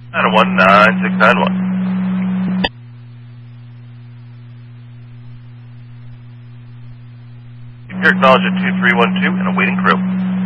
901-9691. Keep your acknowledge at 2312 and awaiting crew.